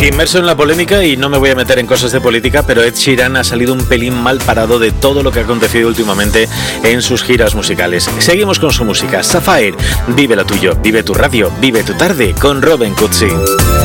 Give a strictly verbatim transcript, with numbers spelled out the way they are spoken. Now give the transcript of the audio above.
Inmerso en la polémica, y no me voy a meter en cosas de política, pero Ed Sheeran ha salido un pelín mal parado de todo lo que ha acontecido últimamente en sus giras musicales. Seguimos con su música. Sapphire, vive lo tuyo, vive tu radio, vive tu tarde con Robin Cutsi.